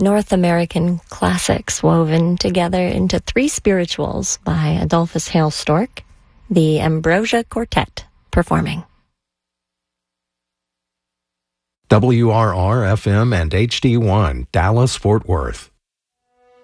North American classics woven together into three spirituals by Adolphus Hale Stork, the Ambrosia Quartet performing. WRR-FM and HD1, Dallas, Fort Worth.